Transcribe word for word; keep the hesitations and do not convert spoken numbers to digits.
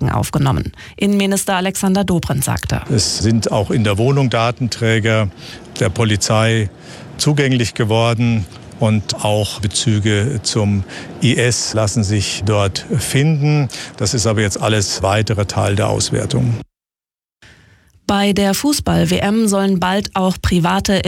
Datenbanken aufgenommen. Innenminister Alexander Dobrindt sagte: Es sind auch in der Wohnung Datenträger der Polizei zugänglich geworden. Und auch Bezüge zum I S lassen sich dort finden. Das ist aber jetzt alles weitere Teil der Auswertung. Bei der Fußball-W M sollen bald auch private